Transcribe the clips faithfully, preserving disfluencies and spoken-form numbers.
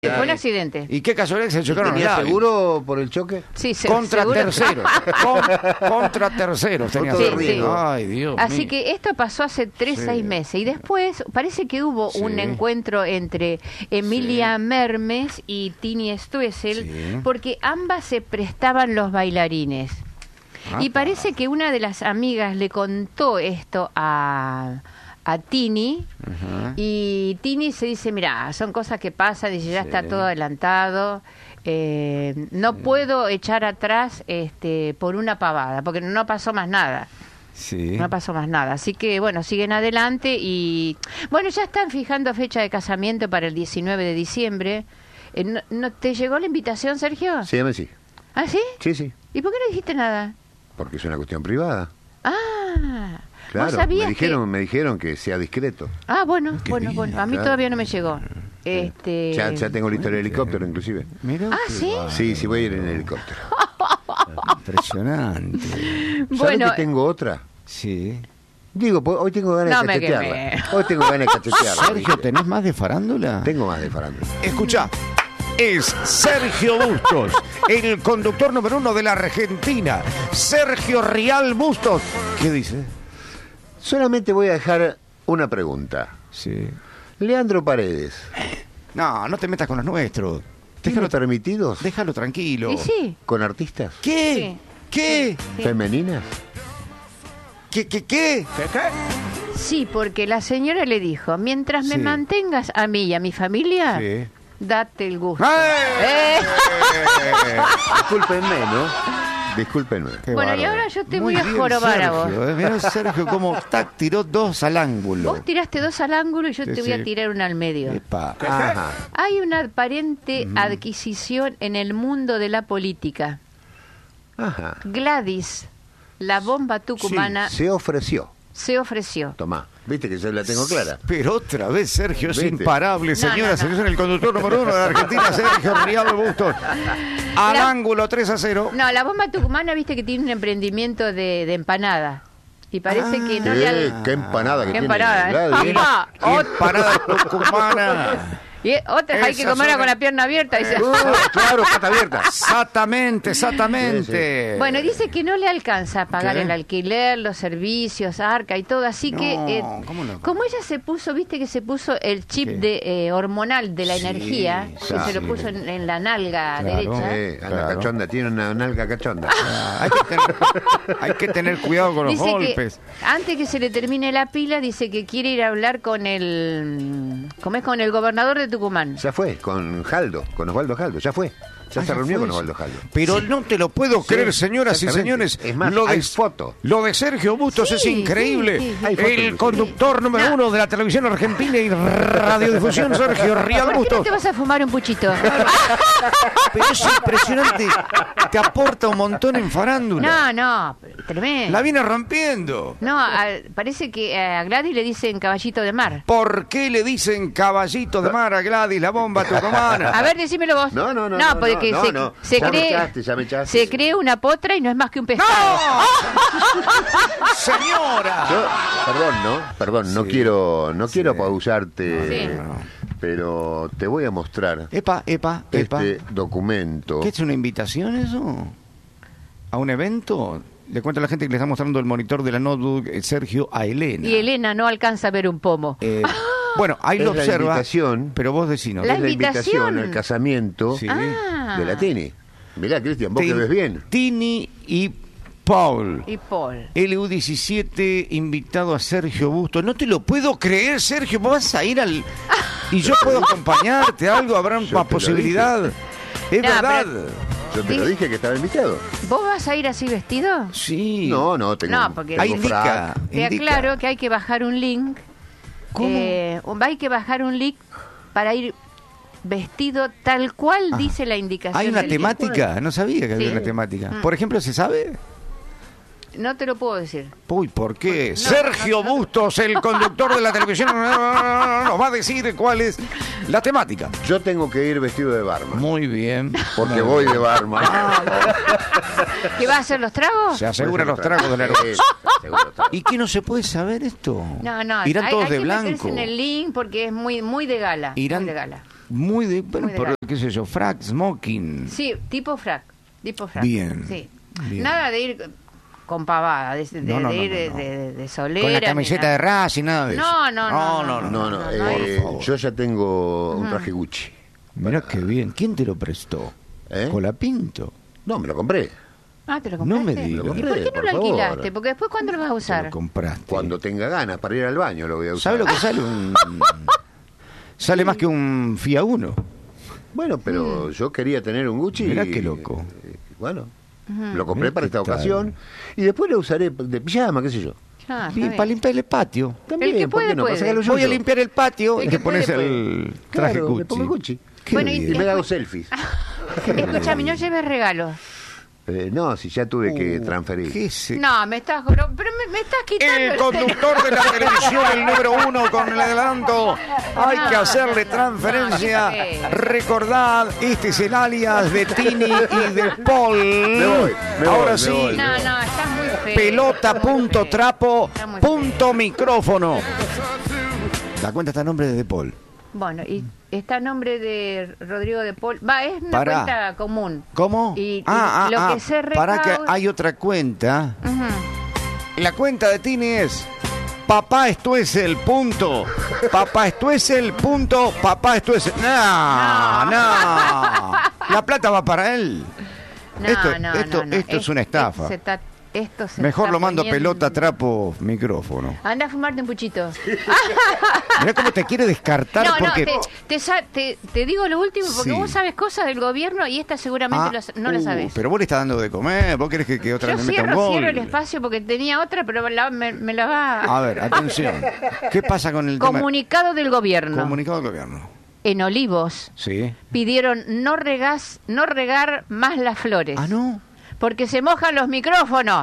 accidente, fue un accidente. ¿Y qué casualidad que se chocaron los ¿Tenía labios? seguro por el choque? Sí, se, Contra seguro. terceros. Con, contra terceros tenía Auto de seguro. riesgo. Ay, Dios Así mío. que esto pasó hace tres, Sí. seis meses. Y después parece que hubo Sí. un encuentro entre Emilia Sí. Mermes y Tini Stoessel, Sí. porque ambas se prestaban los bailarines. Y Apa. parece que una de las amigas le contó esto a, a Tini. Ajá. Y Tini se dice, mira, son cosas que pasan, dice, ya Sí. está todo adelantado. Eh, no puedo echar atrás este por una pavada, porque no pasó más nada. Sí. No pasó más nada. Así que, bueno, siguen adelante y... Bueno, ya están fijando fecha de casamiento para el diecinueve de diciembre. Eh, no, no- ¿Te llegó la invitación, Sergio? Sí, me sí. ¿Ah, sí? Sí, sí. ¿Y por qué no dijiste nada? Porque es una cuestión privada. Ah, Claro, ¿vos sabías me dijeron, que... me dijeron que sea discreto. Ah, bueno, Qué bueno, bien, bueno. A mí claro. todavía no me llegó. Este... Ya, ya tengo la historia del helicóptero, inclusive. Mira Ah, qué ¿sí? bárbaro. Sí, sí, voy a ir en helicóptero. Impresionante. ¿Sabes Bueno, que tengo otra? Sí. Digo, pues, hoy tengo ganas No de me cachetearla. quemé. Hoy tengo ganas de cachetearla. Sergio, ¿tenés más de farándula? Tengo más de farándula. Escucha, es Sergio Bustos, el conductor número uno de la Argentina. Sergio Rial Bustos. ¿Qué dice? Solamente voy a dejar una pregunta. Sí. Leandro Paredes, No, no te metas con los nuestros. ¿tiene Déjalo, permitidos déjalo tranquilo. y sí. con artistas ¿Qué? Sí. ¿Qué? Sí. femeninas? ¿Qué? ¿Qué? ¿Qué? Sí, porque la señora le dijo, mientras me Sí. mantengas a mí y a mi familia, Sí. date el gusto. ¡Eh! Discúlpenme, ¿no? Discúlpenme. Qué Bueno, y bárbaro. ahora yo te Muy voy a bien, jorobar a vos. Sergio, eh. Mirá Sergio cómo tac, tiró dos al ángulo. Vos tiraste dos al ángulo y yo Sí, te voy sí. a tirar una al medio. Epa. Ajá. Hay una aparente adquisición en el mundo de la política. Ajá. Gladys, la bomba tucumana, Se ofreció. se ofreció. Tomá. ¿Viste que yo la tengo clara? Pero otra vez Sergio es ¿Viste? imparable, No, señoras, no, no. es el conductor número uno de la Argentina, Sergio Rial Bustos. Al La- ángulo tres a cero. No, la bomba tucumana, viste que tiene un emprendimiento de, de empanada. Y parece Ah. que no ¿Qué? le al- ¿Qué empanada que Qué tiene? empanada, ¿eh? Gladys. Ajá. ¡Qué parada tucumana! Y otras hay que Esas comerla son- con la pierna abierta. Dice. Uh, claro, pata abierta. Exactamente, exactamente. Bueno, dice que no le alcanza a pagar ¿Qué? el alquiler, los servicios, arca y todo, así No, que eh, ¿cómo no? como ella se puso, viste que se puso el chip ¿Qué? de eh, hormonal de la Sí, energía, que claro. se lo puso en, en la nalga Claro. derecha. Eh, anda Claro. cachonda, tiene una nalga cachonda. Ah, hay, que tener, hay que tener cuidado con los Dice golpes. que antes que se le termine la pila, dice que quiere ir a hablar con el, ¿cómo es? Con el gobernador de Tucumán. Ya fue, con Jaldo, con Osvaldo Jaldo, ya fue. Ya Ah, se ya reunió fue con eso. Osvaldo Jaldo. Pero no te lo puedo Sí, creer, señoras y exactamente. señores. Es más, lo de, hay foto. Lo de Sergio Bustos Sí, es increíble. sí, sí, sí. Hay foto, El inclusive. conductor número No. uno de la televisión argentina y radiodifusión, Sergio Rial ¿Por qué no Bustos. te vas a fumar un puchito? Pero es impresionante. Te aporta un montón en farándula. No, no, tremendo. La viene rompiendo. No, a- parece que a Gladys le dicen caballito de mar. ¿Por qué le dicen caballito de mar a Gladys, la bomba tucumana? A ver, decímelo vos. No, no, no, No, no, porque no, se, no. se Ya me cree, echaste, ya me echaste. se cree una potra y no es más que un pescado. ¡No! ¡Señora! Yo, perdón, ¿no? Perdón, no Sí. quiero, no Sí. quiero pausarte, Sí. pero te voy a mostrar Epa, epa, epa. este documento. ¿Qué es una invitación eso? ¿A un evento? Le cuento a la gente que le está mostrando el monitor de la notebook eh, Sergio a Elena. Y Elena no alcanza a ver un pomo. Eh, bueno, ahí Es lo la observa, invitación. pero vos decinos. La Es la invitación invitación. al casamiento Sí. Ah. de la Tini. Mirá, Cristian, vos que Tin- ves bien. Tini y Paul. Y Paul. L U diecisiete invitado a Sergio Bustos. No te lo puedo creer, Sergio. ¿Vos vas a ir al...? ¿Y yo puedo acompañarte? ¿Algo? ¿Habrá Yo te una lo posibilidad? Es No, verdad. Yo te lo Di- dije que estaba invitado. ¿Vos vas a ir así vestido? Sí. No, no, tengo, No, porque- tengo Ahí indica. frac. Te indica. aclaro que hay que bajar un link. ¿Cómo? Eh, un- hay que bajar un link para ir vestido tal cual Ah. dice la indicación. ¿Hay una del link. temática? No sabía que había Sí. una temática. Mm. Por ejemplo, ¿se sabe? No te lo puedo decir. Uy, ¿por qué? No, Sergio no, no. Bustos, el conductor de la televisión, nos va a decir cuál es la temática. Yo tengo que ir vestido de barman. Muy bien. Porque voy de barman. ¿Qué va a hacer los tragos? Se asegura los tragos de la Sí, seguro los tragos. ¿Y qué no se puede saber esto? No, no. Irán hay, todos hay de que blanco. meterse en el link porque es muy, muy de gala. Irán, Muy de gala. Muy de, bueno, Muy de por, gala. qué sé yo, frac, smoking. Sí, tipo frac. Tipo frac. Bien, Sí. bien. Nada de ir con pavada, de, de, No, no, de no, ir no, de, no. de, de solera. Con la ni camiseta nada. de Racing, nada de eso. No, no, no, no, no, No, no, no, eh, no hay- favor. yo ya tengo un traje Gucci. Mirá qué bien. ¿Quién te lo prestó? ¿Eh? Colapinto. No, me lo compré. Ah, ¿te lo No compraste? me digas. ¿Y por qué no Por lo favor. alquilaste? Porque después, ¿cuándo lo vas a Te usar? lo compraste. Cuando tenga ganas para ir al baño lo voy a usar. ¿Sabes lo que sale? Un... Sale más que un Fiat Uno. Bueno, pero yo quería tener un Gucci. Mirá y- qué loco. eh, Bueno, lo compré Mirá para qué esta tal. ocasión. Y después lo usaré de pijama, qué sé yo. Ah, está Y bien. para limpiar el patio. También, que ¿por puede, qué no? puede. Pasa que lo Voy a uso. limpiar el patio El y que te pones puede, el traje Claro, Gucci. me pongo Gucci. Qué Bueno, y- bien. Y me hago selfies. Escúchame, no lleves regalos. Eh, no, si ya tuve que Uh, transferir. ¿Qué es? No, me estás... Pero pero me, me estás quitando... El el- conductor de la televisión, el número uno con el adelanto. Hay que hacerle transferencia. Recordad, este es el alias de Tini y de Paul. Me voy, me voy, Ahora me sí, voy. No, no, estás muy feo. pelota, Estás muy punto, feo. trapo, Está muy punto, feo. micrófono. La cuenta está a nombre de De Paul. Bueno, y está a nombre de Rodrigo de Paul. Va, es una Pará. cuenta común. ¿Cómo? Y, y ah, ah, lo ah, que se para que recauda- hay otra cuenta. Ujú. La cuenta de Tini es papá esto es el punto. Papá esto es el punto. Papá esto es... No, No. no. La plata va para él. No, Esto- no, esto- no, no. esto es una estafa. Esto se está, esto se Mejor está lo mando poniendo- pelota, trapo, micrófono. Anda a fumarte un puchito. Mirá cómo te quiere descartar No, porque... no, te, te, sa- te- te digo lo último porque Sí. vos sabes cosas del gobierno y esta seguramente Ah, lo sa- no la uh, sabes. Pero vos le estás dando de comer, vos querés que, que otra Yo vez me meta un cierro, gol. cierro el espacio porque tenía otra, pero la- me, me la va... A ver, atención. ¿Qué pasa con el Comunicado del tema? gobierno. Comunicado del gobierno. En Olivos Sí. pidieron no regas, no regar más las flores. Ah, ¿no? Porque se mojan los micrófonos.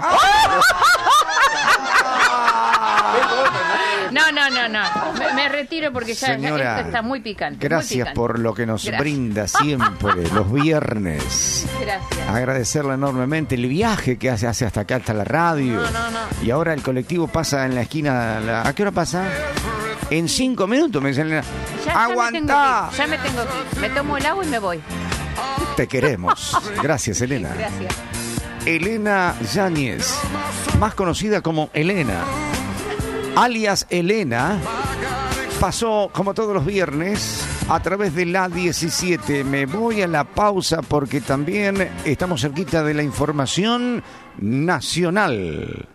No, no, no, no. Me, me retiro porque ya, ya Señora, esto está muy picante. muy gracias picante. por lo que nos Gracias. brinda siempre los viernes. Gracias. Agradecerle enormemente el viaje que hace, hace hasta acá, hasta la radio. No, no, no. Y ahora el colectivo pasa en la esquina. la- ¿A qué hora pasa? En cinco minutos, me dicen. Ya, ya me ¡Aguantá! tengo que ir, ya me tengo que ir. Me tomo el agua y me voy. Te queremos. Gracias, Elena. Gracias. Elena Yáñez, más conocida como Elena, alias Elena, pasó como todos los viernes a través de la diecisiete. Me voy a la pausa porque también estamos cerquita de la información nacional.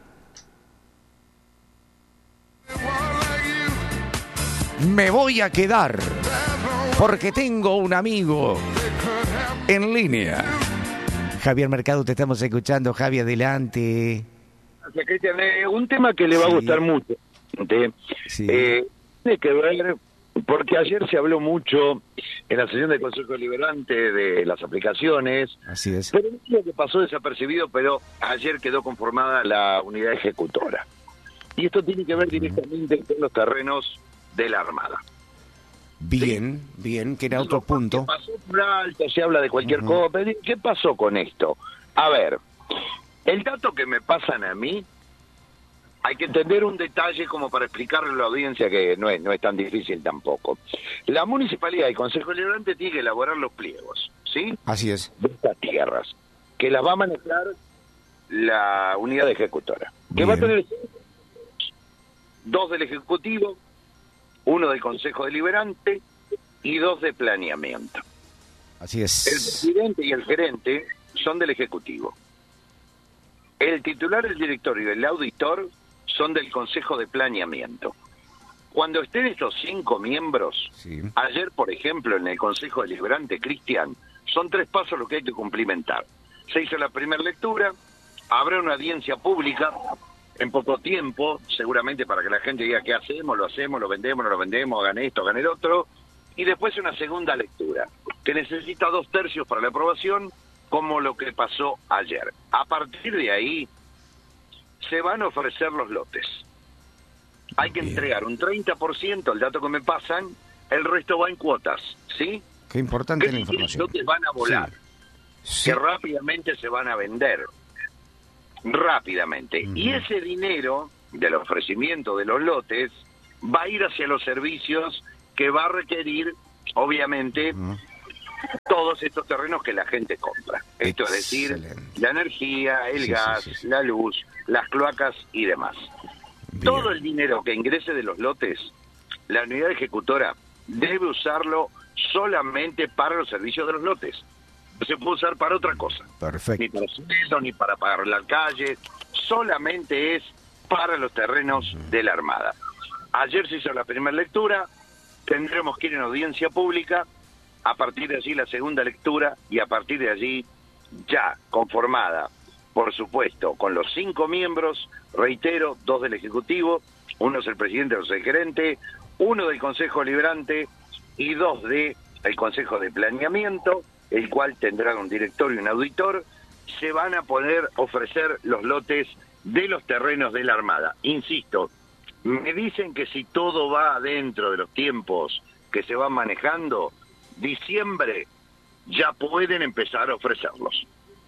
Me voy a quedar porque tengo un amigo en línea. Javier Mercado, te estamos escuchando. Javi, adelante. Gracias, Cristian. Eh, un tema que le va Sí. a gustar mucho. ¿sí? Sí. Eh, tiene que ver, porque ayer se habló mucho en la sesión del Consejo Deliberante de las aplicaciones, Así es. pero es lo que pasó desapercibido, pero ayer quedó conformada la unidad ejecutora. Y esto tiene que ver directamente con los terrenos de la Armada. Bien, bien, que era otro punto. Que pasó por alto, se habla de cualquier Ujú. cosa, pero ¿qué pasó con esto? A ver, el dato que me pasan a mí, hay que entender un detalle como para explicarle a la audiencia que no es, no es tan difícil tampoco. La municipalidad y el Consejo Deliberante tiene que elaborar los pliegos, ¿sí? Así es. De estas tierras, que las va a manejar la unidad ejecutora. Que va a Bien. tener dos del Ejecutivo, uno del Consejo Deliberante y dos de planeamiento. Así El es. presidente y el gerente son del Ejecutivo. El titular, el director y el auditor son del Consejo de Planeamiento. Cuando estén estos cinco miembros, Sí. ayer, por ejemplo, en el Consejo Deliberante, Cristian, son tres pasos los que hay que cumplimentar. Se hizo la primera lectura, habrá una audiencia pública en poco tiempo, seguramente para que la gente diga qué hacemos, lo hacemos, lo vendemos, no lo vendemos, hagan esto, hagan el otro, y después una segunda lectura, que necesita dos tercios para la aprobación, como lo que pasó ayer. A partir de ahí, se van a ofrecer los lotes. Hay que Bien. entregar un treinta por ciento, el dato que me pasan, el resto va en cuotas, ¿sí? Qué importante Que la los información. lotes van a volar, Sí. que rápidamente se van a vender, rápidamente. Ujú. Y ese dinero del ofrecimiento de los lotes va a ir hacia los servicios que va a requerir obviamente, Uh-huh. todos estos terrenos que la gente compra. Esto es decir, Excelente. la energía, el Sí, gas, sí, sí, sí. la luz, las cloacas y demás. Bien. Todo el dinero que ingrese de los lotes, la unidad ejecutora debe usarlo solamente para los servicios de los lotes. No se puede usar para otra cosa. Perfecto. Ni para sueldo, ni para pagar la calle. Solamente es para los terrenos de la Armada. Ayer se hizo la primera lectura, tendremos que ir en audiencia pública, a partir de allí la segunda lectura y a partir de allí ya conformada, por supuesto, con los cinco miembros, reitero, dos del Ejecutivo, uno es el presidente o el gerente, uno del Consejo Liberante y dos del Consejo de Planeamiento, el cual tendrá un director y un auditor. Se van a poder ofrecer los lotes de los terrenos de la Armada. Insisto, me dicen que si todo va dentro de los tiempos que se van manejando, diciembre ya pueden empezar a ofrecerlos.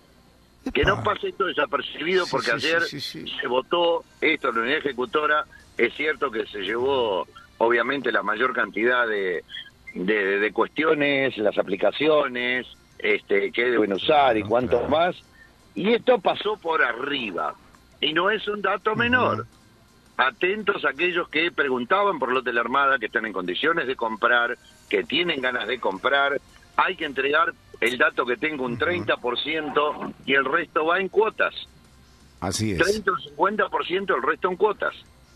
Que no pase esto desapercibido, Sí, porque sí, ayer sí, sí, sí. se votó esto en la unidad ejecutora. Es cierto que se llevó, obviamente, la mayor cantidad de, de, de cuestiones, las aplicaciones, este, qué deben usar y Claro, cuántos claro. más. Y esto pasó por arriba. Y no es un dato menor. Ujú. Atentos a aquellos que preguntaban por los de la Armada, que están en condiciones de comprar, que tienen ganas de comprar. Hay que entregar el dato que tengo un treinta por ciento y el resto va en cuotas. Así es. treinta o cincuenta por ciento, el resto en cuotas.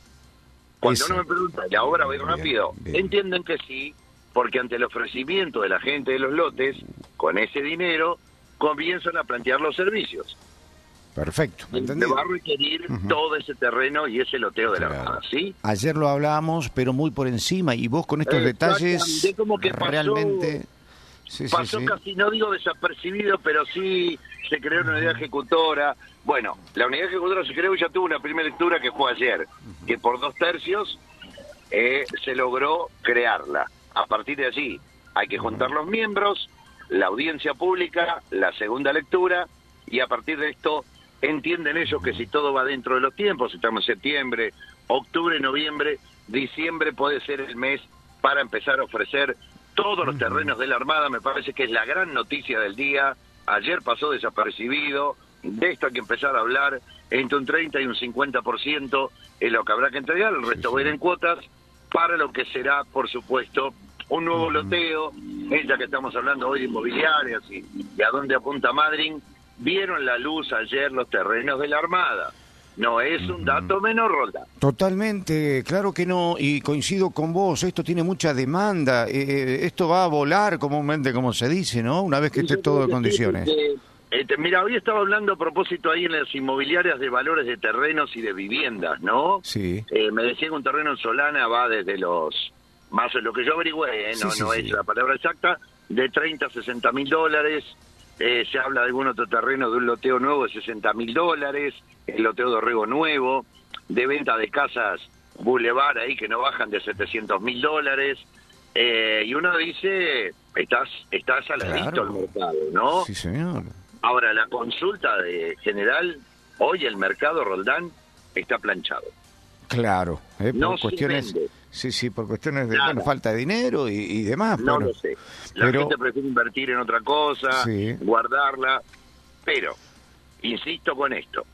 Cuando Eso. uno me pregunta, ¿y ahora voy Bien, rápido? bien. Entienden que sí, porque ante el ofrecimiento de la gente de los lotes, con ese dinero, comienzan a plantear los servicios. Perfecto. Se ¿Entendido? va a requerir Ujú. todo ese terreno y ese loteo de la Claro. Armada, ¿sí? Ayer lo hablábamos, pero muy por encima, y vos con estos Exactamente, detalles como que pasó- realmente... Sí, sí, Pasó sí. casi, no digo desapercibido, pero sí se creó una unidad ejecutora. Bueno, la unidad ejecutora se creó y ya tuvo una primera lectura que fue ayer, que por dos tercios eh, se logró crearla. A partir de allí hay que juntar los miembros, la audiencia pública, la segunda lectura, y a partir de esto entienden ellos que si todo va dentro de los tiempos, estamos en septiembre, octubre, noviembre, diciembre puede ser el mes para empezar a ofrecer todos los terrenos de la Armada. Me parece que es la gran noticia del día. Ayer pasó desapercibido. De esto hay que empezar a hablar. Entre un treinta y un cincuenta por ciento es lo que habrá que entregar. El resto va a ir en cuotas para lo que será, por supuesto, un nuevo loteo. Ya que estamos hablando hoy de inmobiliarias y, y a dónde apunta Madryn, vieron la luz ayer los terrenos de la Armada. No es un dato menor, Roldán. Totalmente, claro que no, y coincido con vos, esto tiene mucha demanda, eh, esto va a volar comúnmente, como se dice, ¿no? Una vez que esté todo en condiciones. Este, mira, hoy estaba hablando a propósito ahí en las inmobiliarias de valores de terrenos y de viviendas, ¿no? Sí. Eh, me decía que un terreno en Solana va desde los, más de lo que yo averigüé, ¿eh? no, Sí, sí, no sí. es la palabra exacta, de treinta a sesenta mil dólares. Eh, se habla de algún otro terreno de un loteo nuevo de sesenta mil dólares, el loteo de Orrego nuevo, de venta de casas Boulevard ahí que no bajan de setecientos mil dólares. Eh, y uno dice, estás, estás saladito Claro. el mercado, ¿no? Sí, señor. Ahora, la consulta de general, hoy el mercado, Roldán, está planchado. Claro, eh, por No se cuestiones, vende. sí, sí, por cuestiones de Nada. bueno, falta de dinero y, y demás. No pero- lo sé. La pero- gente prefiere invertir en otra cosa, Sí. guardarla. Pero, insisto con esto,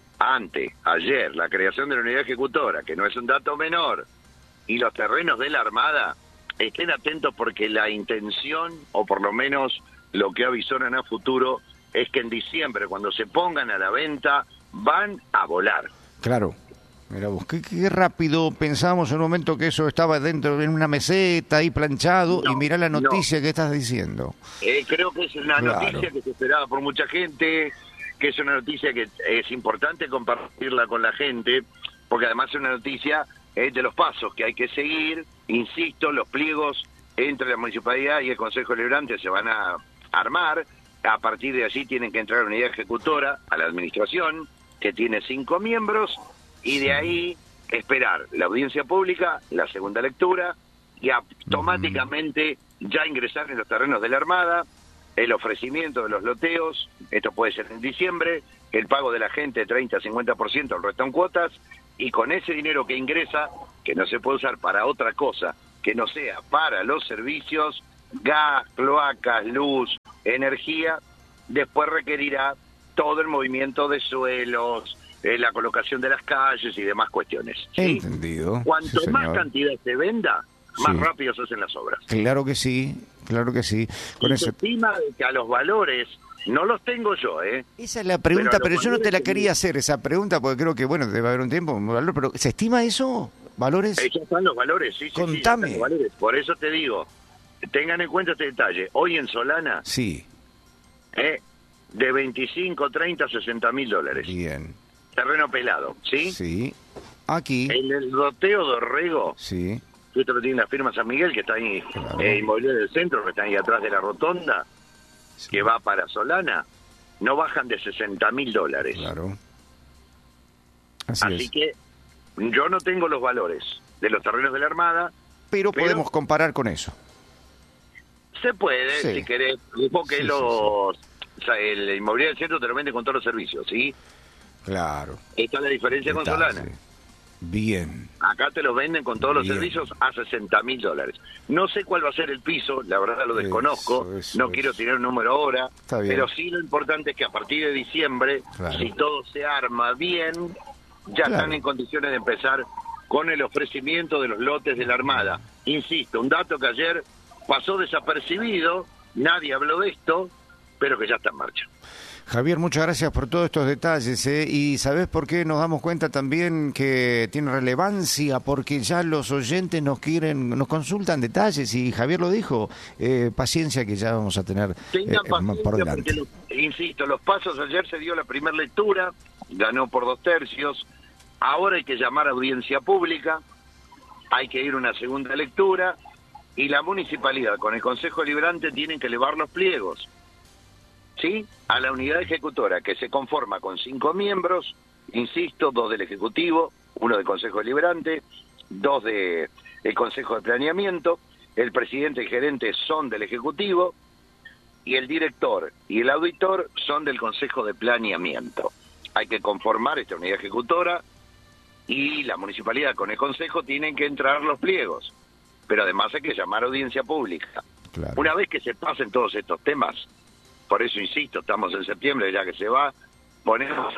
ante ayer la creación de la unidad ejecutora, que no es un dato menor, y los terrenos de la Armada, estén atentos porque la intención, o por lo menos lo que avisoran a futuro, es que en diciembre, cuando se pongan a la venta, van a volar. Claro. Mira vos, qué, qué rápido pensábamos en un momento que eso estaba dentro de una meseta ahí planchado, No, y mirá la no. noticia que estás diciendo. Eh, creo que es una Claro. noticia que se esperaba por mucha gente, que es una noticia que es importante compartirla con la gente, porque además es una noticia eh, de los pasos que hay que seguir. Insisto, los pliegos entre la municipalidad y el Consejo Liberante se van a armar. A partir de allí tienen que entrar a la unidad ejecutora, a la administración, que tiene cinco miembros, y de ahí esperar la audiencia pública, la segunda lectura, y automáticamente ya ingresar en los terrenos de la Armada, el ofrecimiento de los loteos, esto puede ser en diciembre, el pago de la gente treinta a cincuenta por ciento, el resto en cuotas, y con ese dinero que ingresa, que no se puede usar para otra cosa, que no sea para los servicios, gas, cloacas, luz, energía, después requerirá todo el movimiento de suelos, eh, la colocación de las calles y demás cuestiones. ¿Sí? Entendido. Cuanto Sí, más señor. cantidad se venda, más Sí. rápido se hacen las obras. Claro que sí, claro que sí. Con Y eso. se estima de que a los valores, no los tengo yo, ¿eh? Esa es la pregunta, Pero pero, los yo no te la valores quería hacer esa pregunta porque creo que, bueno, debe haber un tiempo, un valor, pero ¿se estima eso? ¿Valores? Eh, ya están los valores, sí, sí, sí, ya Contame. están los valores. Por eso te digo, tengan en cuenta este detalle. Hoy en Solana, Sí, eh, de veinticinco, treinta, sesenta mil dólares. bien. Terreno pelado, ¿sí? Sí. Aquí. En el Roteo Dorrego, Sí. que esto lo tiene la firma San Miguel, que está ahí, Claro. eh, Inmobiliaria del Centro, que está ahí atrás de la rotonda, Sí. que va para Solana, no bajan de sesenta mil dólares. Claro. Así, Así es. que yo no tengo los valores de los terrenos de la Armada. Pero, pero- podemos comparar con eso. Se puede, Sí. si querés, porque Sí, sí, los, o sea, el Inmobiliaria del Centro te lo vende con todos los servicios, ¿sí? Claro. Esta es la diferencia con Detalle. Solana. Bien. Acá te los venden con todos los Bien. servicios a sesenta mil dólares. No sé cuál va a ser el piso, la verdad lo Eso, desconozco, eso, no eso. quiero tirar un número ahora, Está bien. pero sí lo importante es que a partir de diciembre, Claro. si todo se arma bien, ya Claro. están en condiciones de empezar con el ofrecimiento de los lotes de la Armada. Insisto, un dato que ayer pasó desapercibido, nadie habló de esto, pero que ya está en marcha. Javier, muchas gracias por todos estos detalles, ¿eh? Y ¿sabés por qué nos damos cuenta también que tiene relevancia? Porque ya los oyentes nos quieren, nos consultan detalles y Javier lo dijo, eh, paciencia que ya vamos a tener Tengan eh, paciencia por delante. porque, los- insisto, los pasos ayer se dio la primera lectura, ganó por dos tercios, ahora hay que llamar a audiencia pública, hay que ir a una segunda lectura y la municipalidad con el Consejo Deliberante tienen que elevar los pliegos, ¿sí? A la unidad ejecutora que se conforma con cinco miembros, insisto, dos del Ejecutivo, uno del Consejo Deliberante, dos del Consejo de Planeamiento, el presidente y gerente son del Ejecutivo, y el director y el auditor son del Consejo de Planeamiento. Hay que conformar esta unidad ejecutora y la municipalidad con el Consejo tienen que entrar los pliegos. Pero además hay que llamar a audiencia pública. Claro. Una vez que se pasen todos estos temas, por eso insisto, estamos en septiembre ya que se va, ponemos...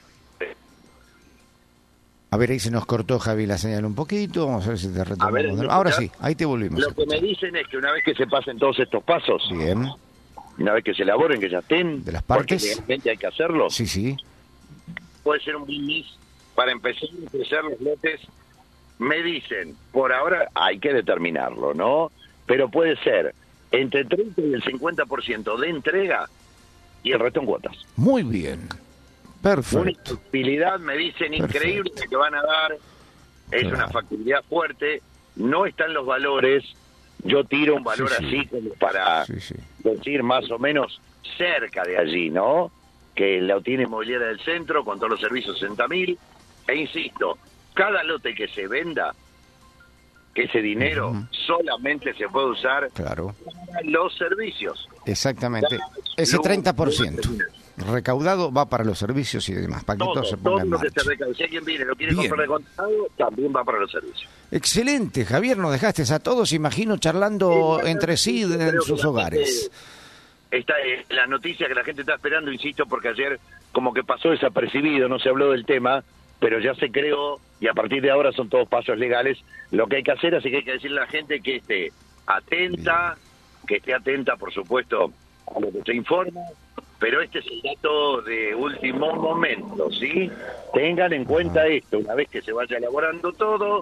A ver, ahí se nos cortó, Javi, la señal un poquito. Vamos a ver si te retomamos. ver, de ¿me nuevo. Ahora sí, escuchás? ahí te volvimos. Lo que me dicen es que una vez que se pasen todos estos pasos, Bien. una vez que se elaboren, que ya estén, ¿De las porque partes? legalmente hay que hacerlo, Sí, sí. puede ser un binis para empezar a crecer los lotes. Me dicen, por ahora hay que determinarlo, ¿no? Pero puede ser entre el treinta y el cincuenta por ciento de entrega y el resto en cuotas. Muy bien. Una Perfecto. factibilidad, me dicen, increíble que van a dar. Es Claro. una factibilidad fuerte. No están los valores. Yo tiro un valor Sí, sí. así como para Sí, sí. decir más o menos cerca de allí, ¿no? Que la tiene Inmobiliaria del Centro con todos los servicios sesenta mil. E insisto, cada lote que se venda, ese dinero Ujú. solamente se puede usar Claro. para los servicios. Exactamente. Ese Luz, treinta por ciento luz, recaudado va para los servicios y demás, para que todo, Todo, se todo ponga en lo que se marcha. recaude. Si alguien viene y lo quiere Bien. comprar de contado, también va para los servicios. Excelente, Javier, nos dejaste a todos, imagino, charlando Sí, entre sí yo en creo que sus la hogares. gente- Esta es la noticia que la gente está esperando, insisto, porque ayer como que pasó desapercibido, no se habló del tema, pero ya se creó y a partir de ahora son todos pasos legales lo que hay que hacer, así que hay que decirle a la gente que esté atenta, que esté atenta, por supuesto, a lo que se informa, pero este es el dato de último momento, ¿sí? Tengan en cuenta esto, una vez que se vaya elaborando todo,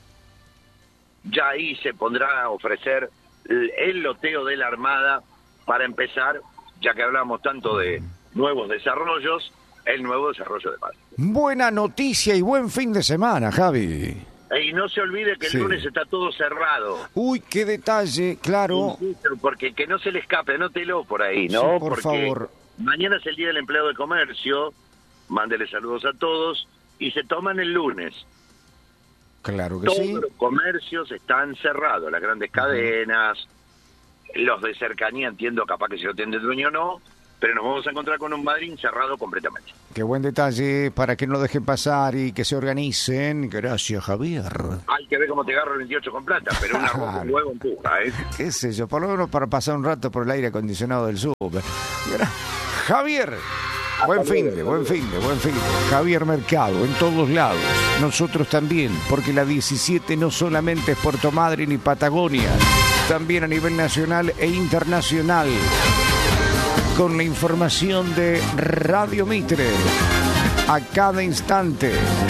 ya ahí se pondrá a ofrecer el, el loteo de la Armada para empezar, ya que hablamos tanto de nuevos desarrollos, el nuevo desarrollo de Madrid. Buena noticia y buen fin de semana, Javi. Y no se olvide que el Sí. lunes está todo cerrado. Uy, qué detalle, claro. Insisto, porque que no se le escape, anótelo por ahí, Sí, ¿no? por porque favor. mañana es el Día del Empleado de Comercio, mándele saludos a todos, y se toman el lunes. Claro que Todos sí. los comercios están cerrados, las grandes cadenas, los de cercanía, entiendo capaz que si lo tiene el dueño o no, pero nos vamos a encontrar con un Madrid cerrado completamente. Qué buen detalle para que no dejen pasar y que se organicen. Gracias, Javier. Hay que ver cómo te agarro el veintiocho con plata, pero una ropa nueva empuja, ¿eh? Qué sé yo, por lo menos para pasar un rato por el aire acondicionado del súper. Javier, buen fin de, buen fin de, buen fin de. Javier Mercado, en todos lados. Nosotros también, porque la diecisiete no solamente es Puerto Madryn y Patagonia, también a nivel nacional e internacional. Con la información de Radio Mitre a cada instante.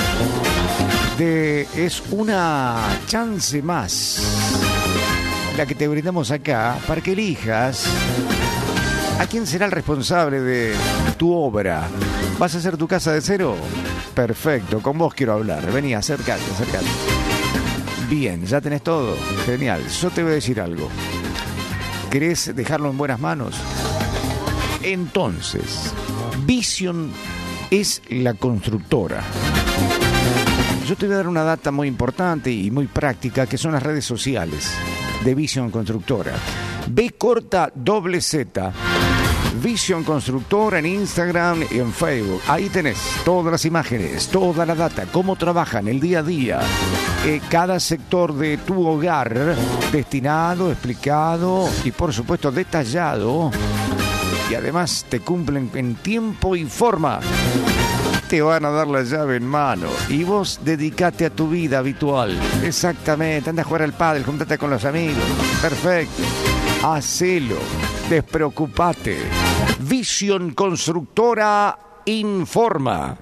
De, es una chance más la que te brindamos acá para que elijas a quién será el responsable de tu obra. ¿Vas a hacer tu casa de cero? Perfecto, con vos quiero hablar. Vení, acércate, acércate. Bien, ya tenés todo. Genial. Yo te voy a decir algo. ¿Querés dejarlo en buenas manos? Entonces, Vision es la constructora. Yo te voy a dar una data muy importante y muy práctica, que son las redes sociales de Vision Constructora. B corta doble Z, Vision Constructora en Instagram y en Facebook. Ahí tenés todas las imágenes, toda la data, cómo trabajan el día a día. Eh, cada sector de tu hogar destinado, explicado y por supuesto detallado. Y además te cumplen en tiempo y forma. Te van a dar la llave en mano y vos dedicate a tu vida habitual. Exactamente, anda a jugar al pádel, juntate con los amigos. Perfecto, hacelo, despreocupate. Vision Constructora informa.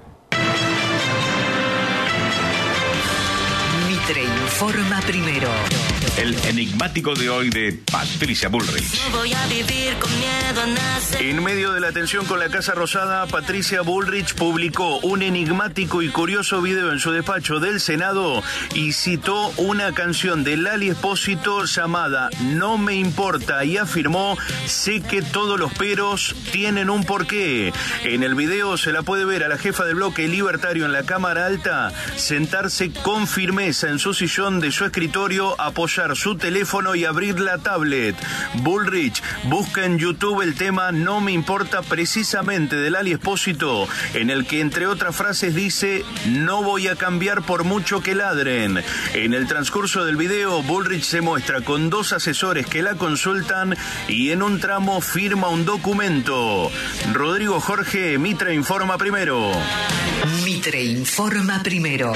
Mitre informa primero. El enigmático de hoy de Patricia Bullrich. No voy a vivir con miedo a nacer. En medio de la tensión con la Casa Rosada, Patricia Bullrich publicó un enigmático y curioso video en su despacho del Senado y citó una canción de Lali Espósito llamada No me importa y afirmó: sé que todos los peros tienen un porqué. En el video se la puede ver a la jefa del bloque libertario en la Cámara Alta sentarse con firmeza en su sillón de su escritorio, apoyar su teléfono y abrir la tablet. Bullrich busca en YouTube el tema No me importa, precisamente de Lali Espósito, en el que entre otras frases dice: no voy a cambiar por mucho que ladren. En el transcurso del video, Bullrich se muestra con dos asesores que la consultan y en un tramo firma un documento. Rodrigo Jorge, Mitre informa primero. Mitre informa primero.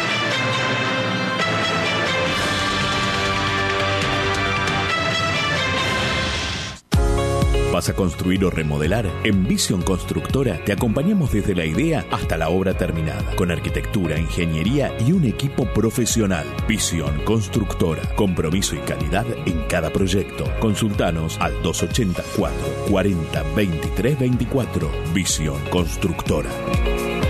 ¿Vas a construir o remodelar? En Vision Constructora te acompañamos desde la idea hasta la obra terminada, con arquitectura, ingeniería y un equipo profesional. Vision Constructora, compromiso y calidad en cada proyecto. Consultanos al dos ochenta y cuatro, cuarenta, veintitrés veinticuatro. Vision Constructora.